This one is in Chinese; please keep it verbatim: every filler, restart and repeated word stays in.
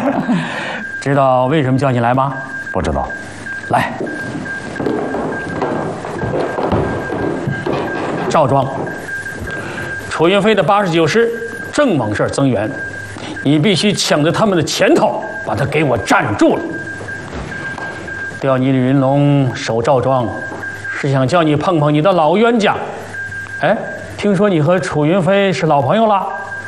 知道为什么叫你来吗？ 不知道。 来，赵庄，楚云飞的八十九师正猛事增援，你必须抢在他们的前头，把他给我站住了。调你李云龙守赵庄，是想叫你碰碰你的老冤家。哎，听说你和楚云飞是老朋友了？